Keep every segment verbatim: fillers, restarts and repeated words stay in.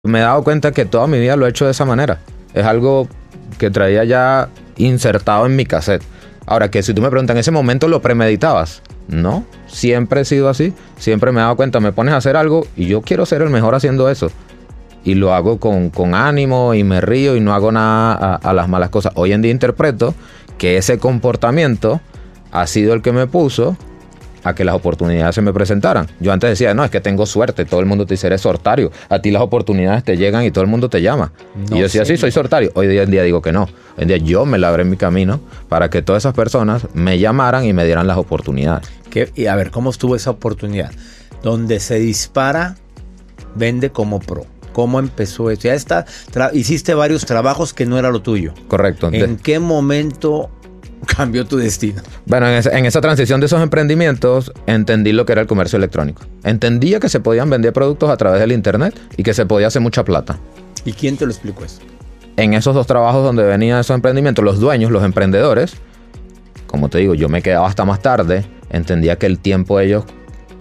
Me he dado cuenta que toda mi vida lo he hecho de esa manera. Es algo que traía ya insertado en mi cassette. Ahora, que si tú me preguntas, ¿en ese momento lo premeditabas? No, siempre he sido así. Siempre me he dado cuenta, me pones a hacer algo y yo quiero ser el mejor haciendo eso. Y lo hago con, con ánimo y me río y no hago nada a, a las malas cosas. Hoy en día interpreto que ese comportamiento ha sido el que me puso a que las oportunidades se me presentaran. Yo antes decía, no, es que tengo suerte, todo el mundo te dice, eres sortario, a ti las oportunidades te llegan y todo el mundo te llama. No, y yo decía, sí, sí, soy sortario. Hoy en día digo que no. Hoy en día yo me labré mi camino para que todas esas personas me llamaran y me dieran las oportunidades. ¿Qué? Y a ver, ¿cómo estuvo esa oportunidad? Donde se dispara, vende como pro. ¿Cómo empezó eso? Ya está, tra- hiciste varios trabajos que no era lo tuyo. Correcto. ¿En de- qué momento cambió tu destino? Bueno, en esa, en esa transición de esos emprendimientos entendí lo que era el comercio electrónico. Entendía que se podían vender productos a través del internet y que se podía hacer mucha plata. ¿Y quién te lo explicó eso? En esos dos trabajos donde venían esos emprendimientos, los dueños, los emprendedores, como te digo, yo me quedaba hasta más tarde, entendía que el tiempo de ellos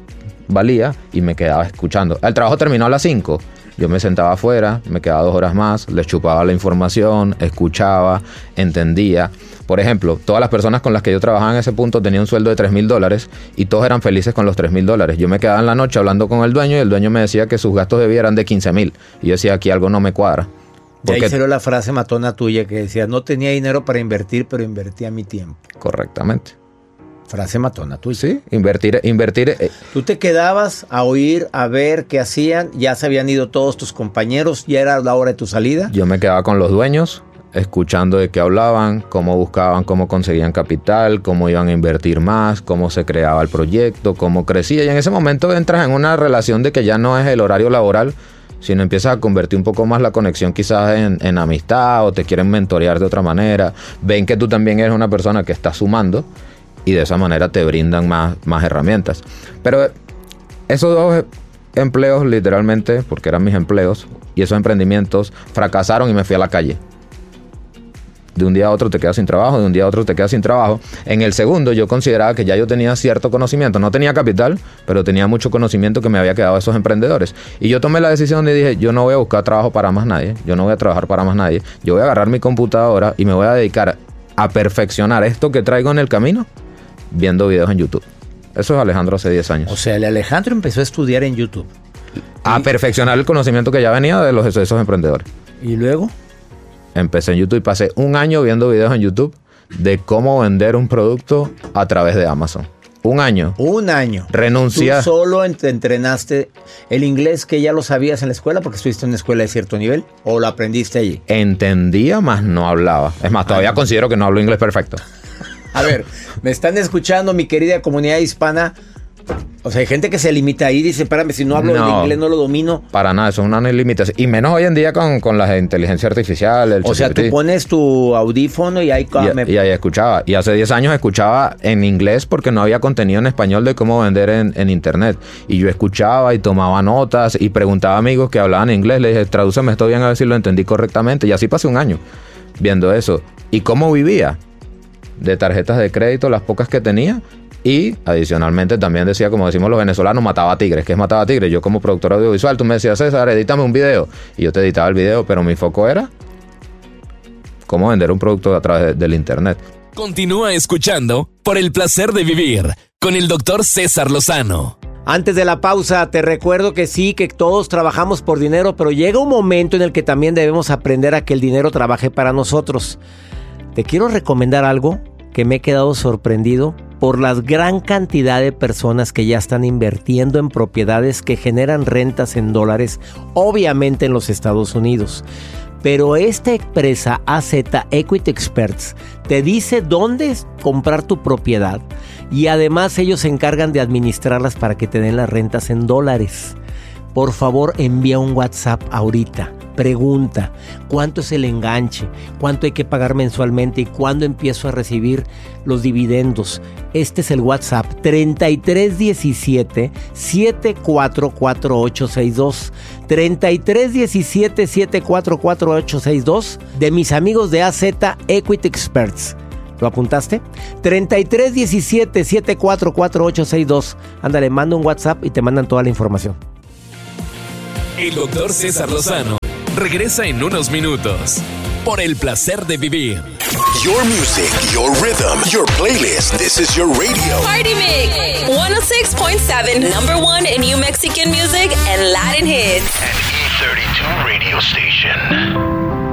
valía y me quedaba escuchando. El trabajo terminó a las cinco. Yo me sentaba afuera, me quedaba dos horas más, les chupaba la información, escuchaba, entendía. Por ejemplo, todas las personas con las que yo trabajaba en ese punto tenían un sueldo de tres mil dólares y todos eran felices con los tres mil dólares. Yo me quedaba en la noche hablando con el dueño y el dueño me decía que sus gastos de vida eran de quince mil. Y yo decía, aquí algo no me cuadra. De ahí salió la frase matona tuya que decía, no tenía dinero para invertir, pero invertía mi tiempo. Correctamente. Frase matona tuya. Sí, invertir, invertir. Eh. Tú te quedabas a oír, a ver qué hacían, ya se habían ido todos tus compañeros, ya era la hora de tu salida. Yo me quedaba con los dueños, escuchando de qué hablaban, cómo buscaban, cómo conseguían capital, cómo iban a invertir más, cómo se creaba el proyecto, cómo crecía. Y en ese momento entras en una relación de que ya no es el horario laboral, sino empiezas a convertir un poco más la conexión quizás en, en amistad o te quieren mentorear de otra manera. Ven que tú también eres una persona que está sumando. Y de esa manera te brindan más, más herramientas. Pero esos dos empleos literalmente, porque eran mis empleos, y esos emprendimientos fracasaron y me fui a la calle. De un día a otro te quedas sin trabajo, de un día a otro te quedas sin trabajo. En el segundo yo consideraba que ya yo tenía cierto conocimiento. No tenía capital, pero tenía mucho conocimiento que me había quedado de esos emprendedores. Y yo tomé la decisión de dije, yo no voy a buscar trabajo para más nadie. Yo no voy a trabajar para más nadie. Yo voy a agarrar mi computadora y me voy a dedicar a perfeccionar esto que traigo en el camino viendo videos en YouTube. Eso es Alejandro hace diez años. O sea, el Alejandro empezó a estudiar en YouTube. A y... perfeccionar el conocimiento que ya venía de los de esos emprendedores. ¿Y luego? Empecé en YouTube y pasé un año viendo videos en YouTube de cómo vender un producto a través de Amazon. Un año. Un año. Renuncié. ¿Tú solo entrenaste el inglés que ya lo sabías en la escuela porque estuviste en una escuela de cierto nivel o lo aprendiste allí? Entendía, más no hablaba. Es más, todavía Ay, considero que no hablo inglés perfecto. A ver, me están escuchando mi querida comunidad hispana. O sea, hay gente que se limita ahí y dice, espérame, si no hablo no, el inglés no lo domino. Para nada, eso es una limitación. Y menos hoy en día con, con la inteligencia artificial. El o sea, tú pones tu audífono y ahí... Y, me... y ahí escuchaba. Y hace diez años escuchaba en inglés porque no había contenido en español de cómo vender en, en internet. Y yo escuchaba y tomaba notas y preguntaba a amigos que hablaban inglés. Le dije, tradúceme esto bien a ver si lo entendí correctamente. Y así pasé un año viendo eso. ¿Y cómo vivía? De tarjetas de crédito, las pocas que tenía. Y adicionalmente también decía, como decimos los venezolanos, mataba tigres. ¿Qué es matar a tigres? Yo como productor audiovisual, tú me decías, César, edítame un video. Y yo te editaba el video, pero mi foco era cómo vender un producto a través de, del internet. Continúa escuchando Por el Placer de Vivir con el doctor César Lozano. Antes de la pausa, te recuerdo que sí, que todos trabajamos por dinero, pero llega un momento en el que también debemos aprender a que el dinero trabaje para nosotros. Te quiero recomendar algo que me he quedado sorprendido por la gran cantidad de personas que ya están invirtiendo en propiedades que generan rentas en dólares, obviamente en los Estados Unidos. Pero esta empresa A Z Equity Experts te dice dónde comprar tu propiedad y además ellos se encargan de administrarlas para que te den las rentas en dólares. Por favor, envía un WhatsApp ahorita. Pregunta, ¿cuánto es el enganche? ¿Cuánto hay que pagar mensualmente? ¿Y cuándo empiezo a recibir los dividendos? Este es el WhatsApp treinta y tres diecisiete, setenta y cuatro cuarenta y ocho sesenta y dos. treinta y tres diecisiete, setenta y cuatro cuarenta y ocho sesenta y dos de mis amigos de A Z Equity Experts. ¿Lo apuntaste? treinta y tres diecisiete, setenta y cuatro cuarenta y ocho sesenta y dos. Ándale, manda un WhatsApp y te mandan toda la información. El doctor César Lozano regresa en unos minutos por el placer de vivir. Your music, your rhythm, your playlist. This is your radio. Party Mix one oh six point seven, number one in New Mexican music and Latin hits. An E thirty-two radio station.